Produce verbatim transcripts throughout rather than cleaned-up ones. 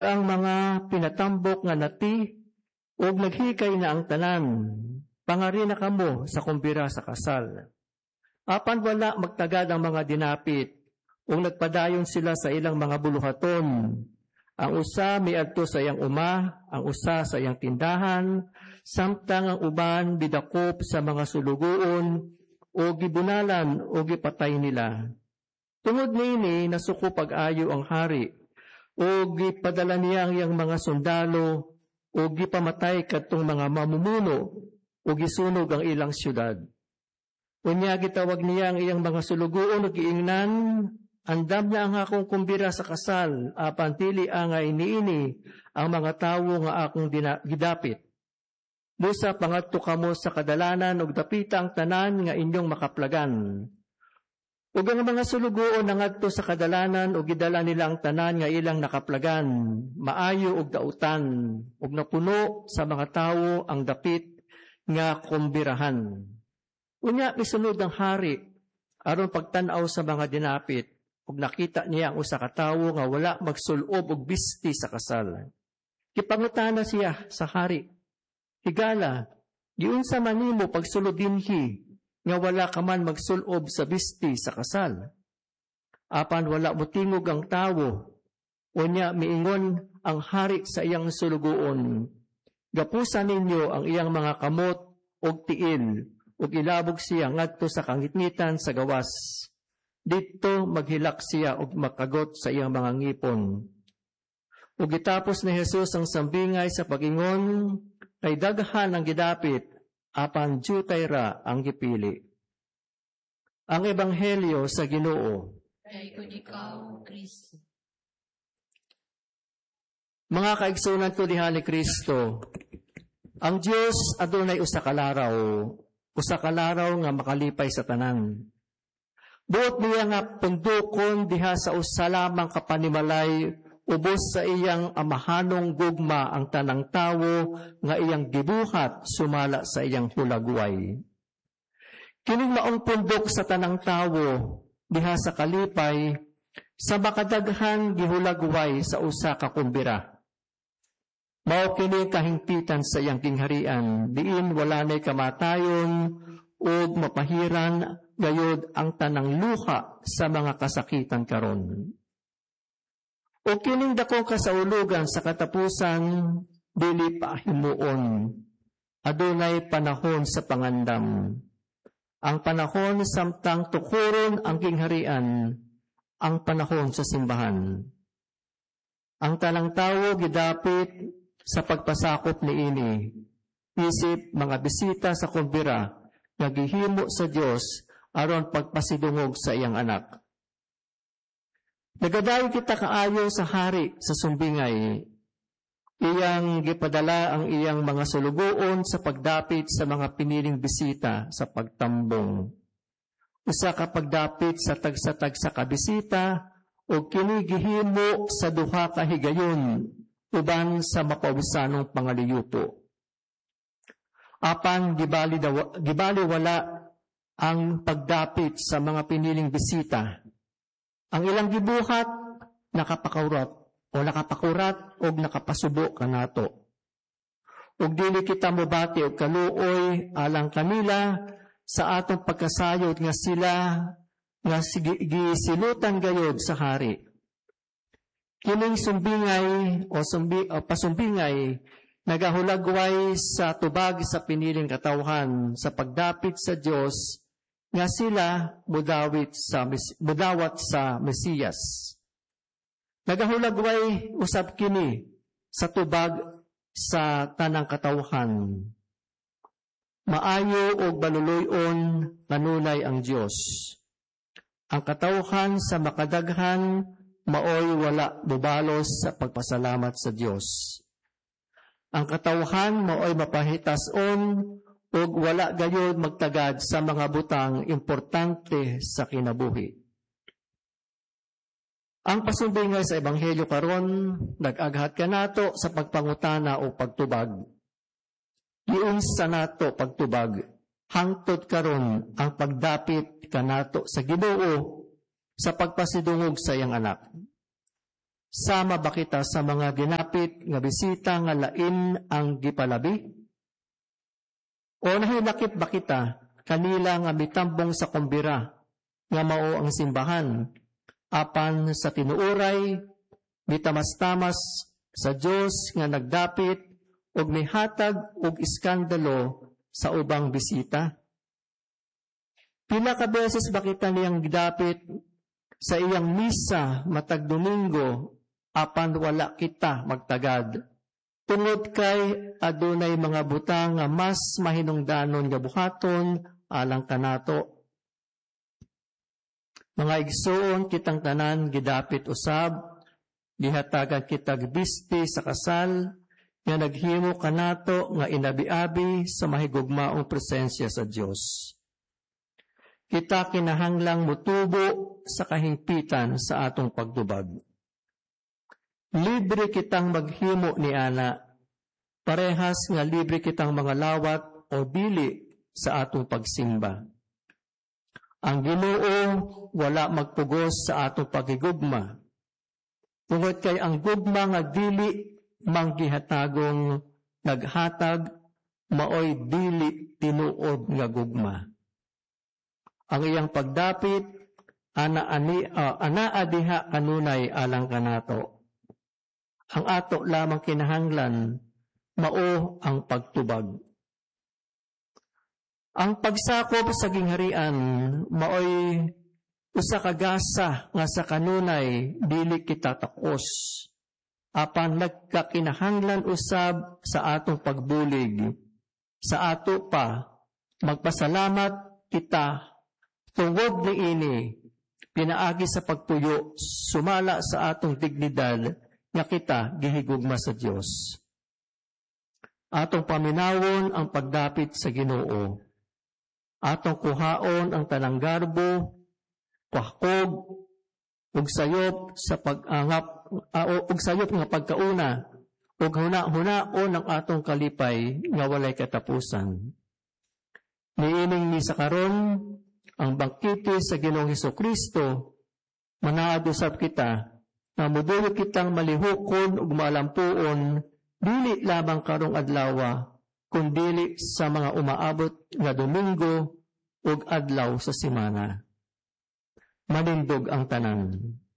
ang mga pinatambok nga nati ug naghikay na ang tanan. Pangari na kamo sa kumbira sa kasal. Apan wala magtagad ang mga dinapit ug nagpadayon sila sa ilang mga buluhaton. Ang usa miadto sa iyang uma, ang usa sa iyang tindahan, samtang ang uban bidakop sa mga sulugoon o gibunalan o gipatay nila. Tungod niini nasuko pag-ayo ang hari o gipadala niya ang iyang mga sundalo o gipamatay kadtong mga mamumuno o gisunog ang ilang syudad. Unya gitawag niya ang iyang mga sulugoon o giingnan, andam na ang akong kumbira sa kasal, apan dili angay niini ang mga tawo nga akong dina- gidapit. Busa pangadto kamo sa kadalanan ug dapita ang tanan nga inyong makaplagan. Ug ang mga sulugoon nangadto sa kadalanan ug gidala nila ang tanan nga ilang nakaplagan, maayo ug dautan, ug napuno sa mga tawo ang dapit nga kumbirahan. Unya misunod ang hari aron pagtan-aw sa mga dinapit ug nakita niya ang usa ka tawo nga wala magsul-ob og bisti sa kasal. Kipangutana siya sa hari, higala, giunsa man nimo pagsulod dinhi nga wala ka man magsul-ob sa bisti sa kasal? Apan wala motingog ang tawo. Unya miingon ang hari sa iyang sulugoon, gapusan ninyo ang iyang mga kamot og tiil ug ilabog siya ngadto sa kangitngitan sa gawas. Dito maghilak siya ug makagot sa iyang mga ngipon. Ug gitapos ni Jesus ang sambingay sa pagingon, kay daghan ang gidapit, apan jutay ra ang gipili. Ang ebanghelyo sa Ginoo. Kay kun ikaw, Kristo. Mga kaigsunan ko diha ni Kristo, ang Dios adunay usa ka laraw, usa ka laraw nga makalipay sa tanan. Buot niya nga pundukon diha sa usa lamang kapanimalay, ubos sa iyang amahanong gugma ang tanang tawo nga iyang gibuhat sumala sa iyang hulagway. Kining maong pundok sa tanang tawo diha sa kalipay, sa makadaghan gihulagway sa usa ka kumbira. Mao kini kahingpitan sa iyang kingharian, diin wala nay kamatayon ug mapahiran gayud ang tanang luha sa mga kasakitan karon. O kining dakong kasaulugan sa katapusan, dili pa himuon. Adunay panahon sa pangandam. Ang panahon samtang tukuron ang kingharian, ang panahon sa simbahan. Ang tanang tawo gidapit sa pagpasakop niini, isip mga bisita sa kumbira, nagihimo sa Dios aron pagpasidungog sa iyang anak. Nagadayo kita kaayo sa hari sa sumbingay. Iyang gipadala ang iyang mga sulugoon sa pagdapit sa mga piniling bisita sa pagtambong. Usa ka pagdapit sa tagsa-tagsa ka bisita o kini gihimo sa duha ka higayon uban sa mapawisanong pangaliyuto. Apan gibali, daw, gibali wala ang pagdapit sa mga piniling bisita. Ang ilang gibuhat nakapakaurat o nakapakurat o nakapasubo kanato. Ug dili kita mobati og kaluoy alang kanila sa atong pagkasayod nga sila nga gisilutan gayod sa hari. Kining sumbingay o, sumbi, o pasumbingay nagahulagway sa tubag sa piniling katawhan sa pagdapit sa Dios nga sila mudawit sa mudawat sa Mesiyas. Nagahulagway usab kini sa tubag sa tanang katawhan. Maayo og baluluyon kanunay ang Dios. Ang katawhan sa makadaghan maoy wala bubalos sa pagpasalamat sa Dios. Ang katawhan maoy mapahitason ug wala gayud magtagad sa mga butang importante sa kinabuhi. Ang pasumbingay sa ebanghelyo karon nag-aghat kanato sa pagpangutana o pagtubag. Giunsa nato pagtubag hangtod karon ang pagdapit kanato sa Ginoo sa pagpasidungog sa iyang anak. Sama ba kita sa mga ginapit nga bisita nga lain ang gipalabi? O nahilakip ba kita kanila nga mitambong sa kumbira nga mao ang simbahan, apan sa tinuuray mitamas-tamas sa Dios nga nagdapit ug mihatag og iskandalo sa ubang bisita? Pila ka beses ba kita niyang gidapit sa iyang misa matag Domingo apan wala kita magtagad? Tungod kay adunay mga butang nga mas mahinungdanon nga buhaton alang kanato. Mga igsoon kitang tanan gidapit usab, gihatagan kitag bisti sa kasal nga naghimo kanato nga inabi-abi sa mahigugmaong presensya sa Dios. Kita kinahanglang mutubo sa kahingpitan sa atong pagtubag. Libre kitang maghimo ni ana, parehas nga libre kitang mga lawat o dili sa atong pagsimba. Ang Ginoo wala magpugos sa atong pagigugma. Tungod kay ang gugma nga dili manggihatagong naghatag, maoy dili tinuod nga gugma. Ang iyang pagdapit ana ani uh, anaa diha kanunay alang kanato. Ang ato lamang kinahanglan mao ang pagtubag. Ang pagsakop sa gingharian maoy usa ka gasa nga sa kanunay dili kita takos. Apan nagkakinahanglan usab sa atong pagbulig. Sa ato pa magpasalamat kita tungod niini pinaagi sa pagpuyo sumala sa atong dignidad nga kita gihigugma sa Dios. Atong paminawon ang pagdapit sa Ginoo. Atong kuhaon ang tanang garbo, pahkog, ug sayop sa pag-angap, uh, ug sayop nga pagkauna, ug huna-hunaon ang atong kalipay nga walay katapusan. Niining misa karon ang bangkete sa Ginoong Hesukristo, manaad usab kita na mudulo kitang malihukon ug maalampuon dili lamang karong adlaw kundi sa mga umaabot nga Domingo ug adlaw sa semana. Manindog ang tanan.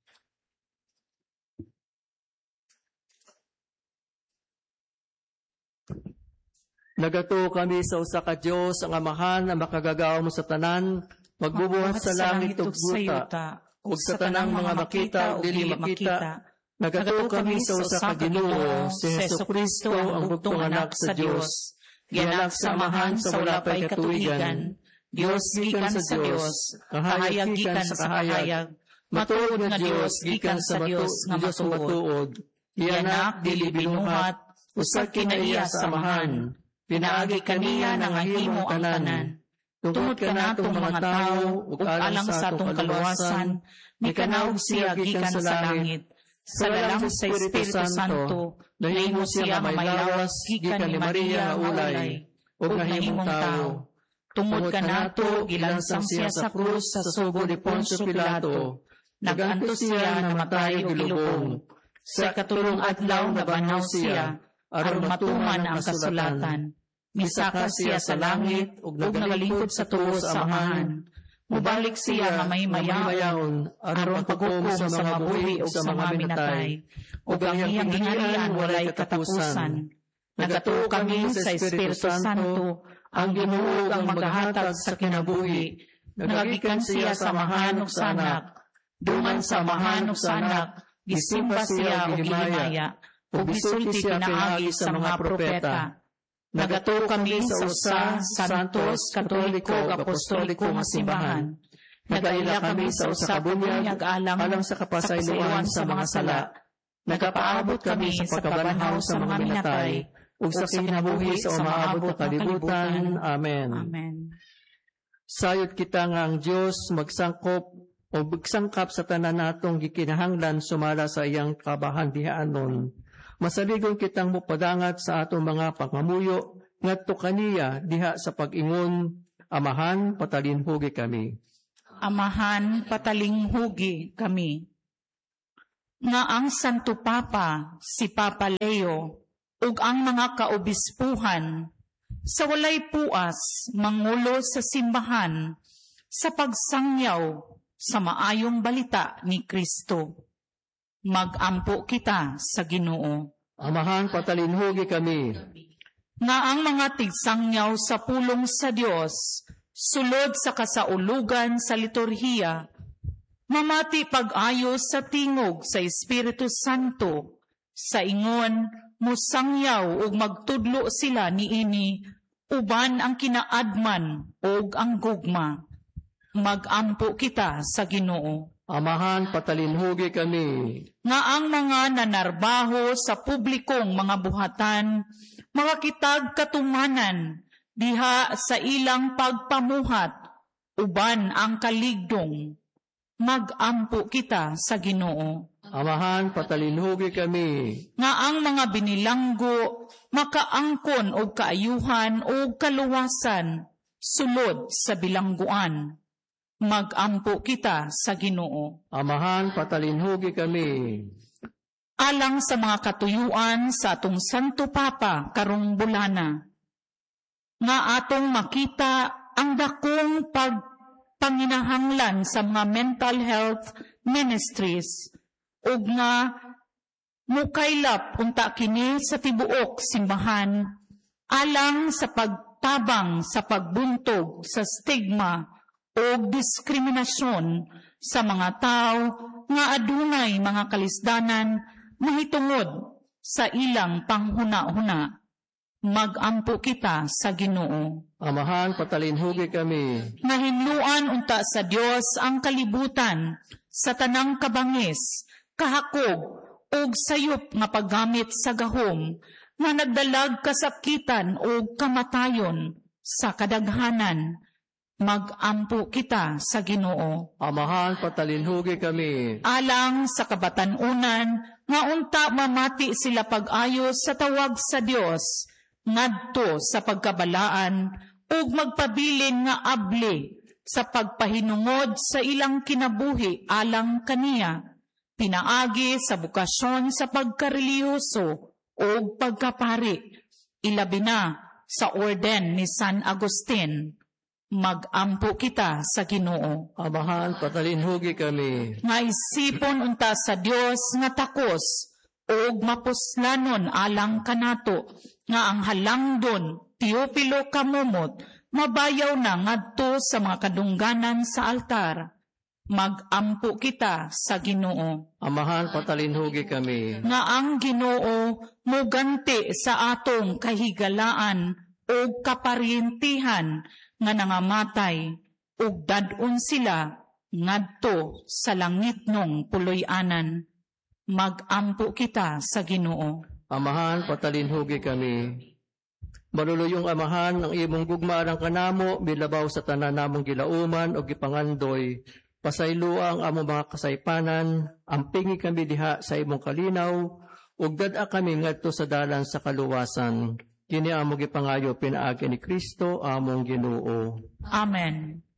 Nagato kami sa usa ka Dios ang Amahan na makagagaw mo sa tanan, magbubuhat sa langit ug yuta, ug sa tanang mga makita ug dili makita. Nagato kami sa usa ka Ginoo, si Hesukristo ang bugtong anak sa Dios, gianak sa Amahan sa wala pay katuigan, Dios gikan sa Dios, kahayag gikan sa kahayag, matuod nga Dios gikan sa Dios nga matuod, gianak dili binuhat, usa kinaiya sa Amahan, pinaagi kaniya nga himo ang tanan. Tungod kanatong mga tawo ug alang sa atong kaluwasan, mikanaog siya gikan sa langit. Sa lalang sa Espiritu Santo, nahimo siya mamaylawas gikan ni Maria nga ulay, ug nahimong tawo. Tungod kanato gilansang siya sa krus sa sugo ni Poncio Pilato, naganto siya namatay ug gilubong. Sa katulong adlaw nabanaw siya, aron matuman ang kasulatan. Misaka siya sa langit ug nagalingkod sa tuo sa Amahan. Mubalik siya nga may mayaon aron paghukom sa mga buhi ug sa mga minatay. Ug ang iyang gingharian walay katapusan. Nagatuo kami sa Espiritu Santo, ang Ginoo ang maghatag sa kinabuhi. Nagagikan siya sa Amahan ug sa Anak. Dungan sa Amahan ug sa Anak, gisimba siya ug gihimaya, ug gisulti pinaagi sa mga propeta. Nagato kami sa usa, santos, katoliko, apostoliko nga simbahan. Nagaila kami sa usa ka bunyag alang, alang sa kapasayloan sa mga sala. Nagapaabot kami sa pagkabanhaw sa mga minatay, ug sa kinabuhi sa umaabot na kalibutan. Amen. Amen. Sayot kita nga ang Dios magsangkop o magsangkap sa tanan natong gikinahanglan sumala sa iyang kabahandihaanon. Masaligon kitang mupadangat sa atong mga pangamuyo ngadto kaniya diha sa pag-ingon, Amahan, patalinghugi kami. Amahan, patalinghugi kami. nga ang Santo Papa, si Papa Leo, ug ang mga kaobispuhan, sa walay puas, mangulo sa simbahan, sa pagsangyaw sa maayong balita ni Kristo. Mag-ampo kita sa Ginoo. Amahan, patalinhugi kami. Nga ang mga tigsangyaw sa pulong sa Dios, sulod sa kasaulugan sa liturhiya, mamati pag-ayo sa tingog sa Espiritu Santo, sa ingon, musangyaw ug magtudlo sila niini, uban ang kinaadman ug ang gugma. Mag-ampo kita sa Ginoo. Amahan, patalinhugi kami. Nga ang mga nanarbaho sa publikong mga buhatan, mga kitag katumanan, diha sa ilang pagpamuhat, uban ang kaligdong. Mag-ampo kita sa Ginoo. Amahan, patalinhugi kami. Nga ang mga binilanggo, makaangkon o kaayuhan o kaluwasan, sulod sa bilangguan. Mag-ampo kita sa Ginoo. Amahan, patalinhugi kami. Alang sa mga katuyuan sa atong Santo Papa karong bulana, nga atong makita ang dakong pagpanginahanglan sa mga mental health ministries, ug nga mukaylap unta kini sa tibuok simbahan, alang sa pagtabang sa pagbuntog sa stigma o diskriminasyon sa mga tao nga adunay mga kalisdanan mahitungod sa ilang panghuna-huna. Mag-ampo kita sa Ginoo. Amahan, patalinhugi kami. Nga hinluan unta sa Dios ang kalibutan sa tanang kabangis, kahakog ug sayop nga paggamit sa gahom nga nagdalag kasakitan o kamatayon sa kadaghanan. Mag-ampo kita sa Ginoo. Amahan, patalinhugi kami. Alang sa kabatanunan, nga unta mamati sila pag-ayo sa tawag sa Dios, ngadto sa pagkabalaan, ug magpabilin nga abli sa pagpahinungod sa ilang kinabuhi alang kaniya, pinaagi sa bukasyon sa pagkareliyoso o pagkapari, ilabi na sa orden ni San Agustin. Mag-ampo kita sa Ginoo. Amahan, patalinhugi kami. Nga isipon unta sa Dios nga takos ug mapuslanon alang kanato, nga ang halangdon Teofilo kamumot mabayaw na ngadto sa mga kadungganan sa altar. Mag-ampo kita sa Ginoo. Amahan, patalinhugi kami. Nga ang Ginoo muganti sa atong kahigalaan o kaparyentihan nga nangamatay, ug dadon sila ngadto sa langitnong puloy-anan. Mag-ampo kita sa Ginoo. Amahan, patalinhugi kami. Maluluyong Amahan, ang imong gugmaarang kanamo, bilabaw sa tanan namong gilauman o gipangandoy, pasayloa ang among mga kasaypanan, ampingi kami diha sa imong kalinaw, ug dad-a kami ngadto sa dalan sa kaluwasan. Kini amo gipangayo pinaagi ni Kristo among Ginoo. Amen.